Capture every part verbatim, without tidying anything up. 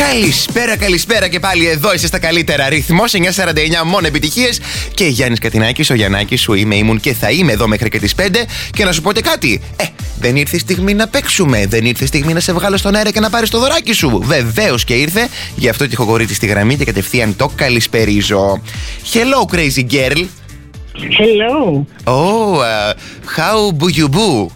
Καλησπέρα, καλησπέρα και πάλι εδώ είσαι στα καλύτερα. Ρυθμός εννιά σαράντα εννιά, μόνο επιτυχίες. Και Γιάννης Κατινάκης, ο Γιαννάκης σου είμαι, ήμουν και θα είμαι εδώ μέχρι και τις πέντε. Και να σου πω και κάτι. Ε, δεν ήρθε η στιγμή να παίξουμε. Δεν ήρθε η στιγμή να σε βγάλω στον αέρα και να πάρεις το δωράκι σου. Βεβαίως και ήρθε. Γι' αυτό και έχω κορίτσι στη γραμμή και κατευθείαν το καλησπερίζω. Hello, crazy girl. Hello. Oh, uh, how do you do?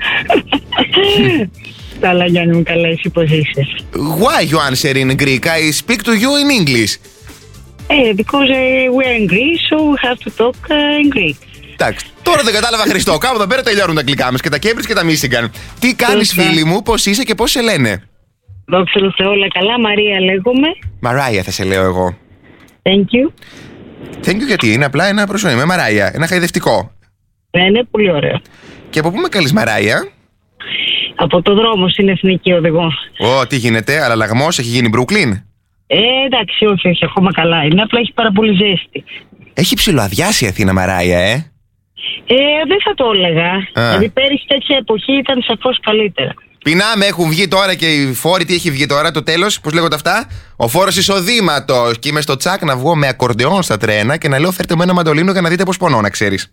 Καλά, Γιάννη μου, καλά, εσύ πώς είσαι? Why you answer in Greek? I speak to you in English. Eh, because uh, we are in Greece, so we have to talk uh, in Greek. Εντάξει, τώρα δεν κατάλαβα, Χριστό. Κάπου εδώ πέρα τελειώνουν τα αγγλικά μας και τα Cambridge και τα Michigan. Τι κάνεις, φίλη μου, πώς είσαι και πώς σε λένε? Δόξα τω Θεώ, όλα καλά. Μαρία λέγομαι. Μαράια θα σε λέω εγώ. Thank you. Thank you γιατί είναι απλά ένα προσωπικό. Με Μαράια, ένα χαϊδευτικό. Ναι, είναι πολύ ωραίο. Και από πού με καλείς, Μαράια? Από το δρόμο στην Εθνική Οδηγό. Ω, τι γίνεται, αλλαλαγμός, έχει γίνει Brooklyn? Ε, εντάξει, όχι, όχι, ακόμα καλά. Είναι απλά έχει πάρα πολύ ζέστη. Έχει ψιλοαδιάσει η Αθήνα, Μαράια, ε. Ε, δεν θα το έλεγα. Δηλαδή πέρυσι τέτοια εποχή ήταν σαφώς καλύτερα. Πεινάμε, έχουν βγει τώρα και οι φόροι. Τι έχει βγει τώρα, το τέλος, πώς λέγονται αυτά? Ο φόρος εισοδήματος. Και είμαι στο τσακ να βγω με ακορντεόν στα τρένα και να λέω φέρτε μου ένα μαντολίνο για να δείτε πώς πονώ, να ξέρεις.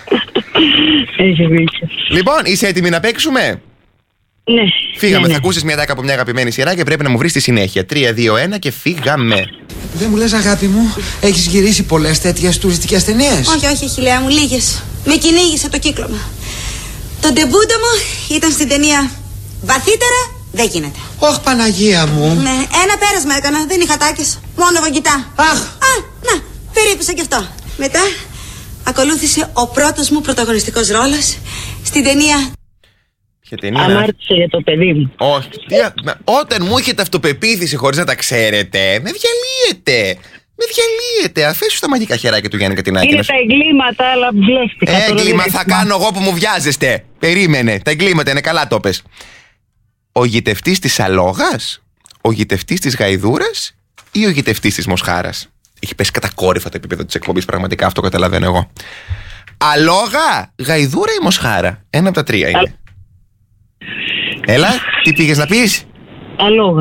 Έχει δίκιο. Λοιπόν, είσαι έτοιμη να παίξουμε? Ναι. Φύγαμε, ναι, ναι. θα ακούσεις μια τάκα από μια αγαπημένη σειρά και πρέπει να μου βρεις τη συνέχεια. τρία, δύο, ένα και φύγαμε. Δεν μου λες, αγάπη μου, έχεις γυρίσει πολλές τέτοιες τουριστικές ταινίες? Όχι, όχι, χιλιά μου, λίγες. Με κυνήγησε το κύκλωμα. Το ντεμπούτο μου ήταν στην ταινία Βαθύτερα δεν γίνεται. Ωχ, Παναγία μου. Ναι, ένα πέρασμα έκανα, δεν είχα τάκες, μόνο βαγγιτά. Αχ. Α, να, περίπουσα κι αυτό. Μετά ακολούθησε ο πρώτος μου πρωταγωνιστικός ρόλος στην ταινία. Ποια ταινία? Αμάρτησε για το παιδί μου. Όχι. Τι, να, όταν μου έχετε αυτοπεποίθηση χωρίς να τα ξέρετε, με διαλύετε. Με διαλύετε. Αφήσου τα μαγικά χεράκια του Γιάννη Κατινάκη. Είναι τα εγκλήματα, αλλά βλέφτηκα. Έγκλημα θα κάνω εγώ που μου βιάζεστε. Περίμενε. Τα εγκλήματα είναι, καλά το πες. Ο γητευτής της αλόγας, ο γητευτής της γαϊδούρας ή ο γητευτής της μοσχάρας? Έχει πέσει κατακόρυφα το επίπεδο της εκπομπής, πραγματικά αυτό καταλαβαίνω εγώ. Αλόγα, γαϊδούρα ή μοσχάρα? Ένα από τα τρία είναι. Α... Έλα, τι πήγες να πεις? Αλόγα.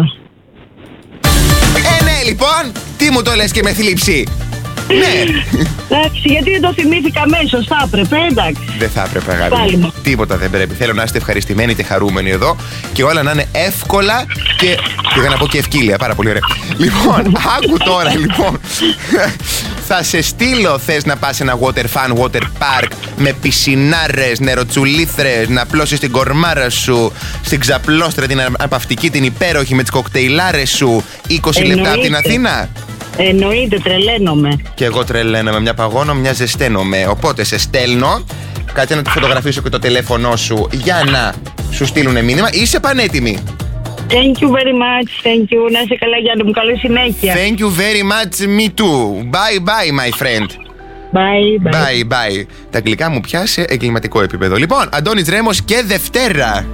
Ε, ναι, λοιπόν, τι μου το λες και με θλίψη? Ναι. Εντάξει, γιατί δεν το θυμήθηκα αμέσως, θα έπρεπε, εντάξει. Δεν θα έπρεπε, αγάπη μου. Τίποτα δεν πρέπει. Θέλω να είστε ευχαριστημένοι και χαρούμενοι εδώ και όλα να είναι εύκολα και. Πήγα να πω και ευκύλια, πάρα πολύ ωραία. Λοιπόν, άκου τώρα, λοιπόν. Θα σε στείλω, θες να πας σε ένα water fun, water park με πισινάρες, νεροτσουλήθρες, να πλώσεις την κορμάρα σου, στην ξαπλώστρα την απαυτική, την υπέροχη με τις κοκτέιλάρες σου, είκοσι λεπτά από την Αθήνα? Εννοείται, τρελαίνομαι. Και εγώ τρελαίνομαι, μια παγώνω, μια ζεσταίνομαι. Οπότε σε στέλνω, κάτσε να τη φωτογραφίσω και το τηλέφωνο σου για να σου στείλουν μήνυμα. Είσαι πανέτοιμη? Thank you very much, thank you. Να είσαι καλά, Γιάννη μου, καλή συνέχεια. Thank you very much, me too. Bye bye, my friend. Bye, bye. Bye, bye. Τα αγγλικά μου πια σε εγκληματικό επίπεδο. Λοιπόν, Αντώνης Ρέμος και Δευτέρα.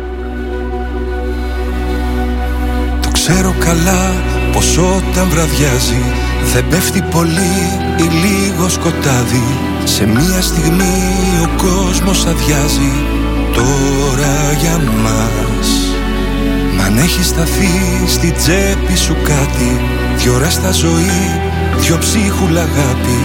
Το ξέρω καλά πως όταν βραδιάζει δεν πέφτει πολύ ή λίγο σκοτάδι. Σε μία στιγμή ο κόσμος αδειάζει τώρα για μας. Μ' αν έχει σταθεί στη τσέπη σου κάτι, δυο ώρα στα ζωή, δυο ψίχουλα αγάπη.